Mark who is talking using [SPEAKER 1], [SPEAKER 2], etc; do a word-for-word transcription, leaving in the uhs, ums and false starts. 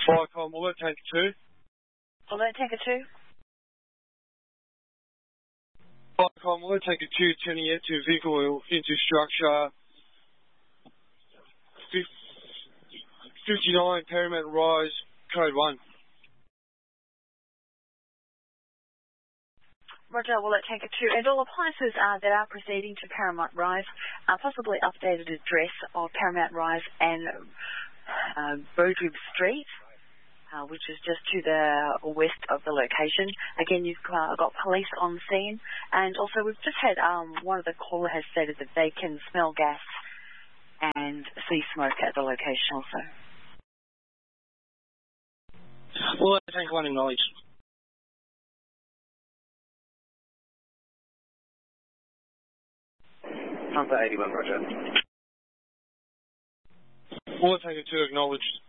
[SPEAKER 1] Viacom, will it take two?
[SPEAKER 2] Will it take a two?
[SPEAKER 1] Viacom, will it take a two, turning into vehicle into structure fifty-nine, Paramount Rise, code one.
[SPEAKER 2] Roger, will it take a two? And all appliances uh, that are proceeding to Paramount Rise, uh, possibly updated address of Paramount Rise and uh, Bowdrib Street, uh, which is just to the west of the location. Again, you've uh, got police on scene, and also we've just had um, one of the caller has stated that they can smell gas and see smoke at the location also.
[SPEAKER 1] Well, I think one acknowledged.
[SPEAKER 3] Hunter eighty-one, Roger.
[SPEAKER 1] Well, I take it two acknowledged.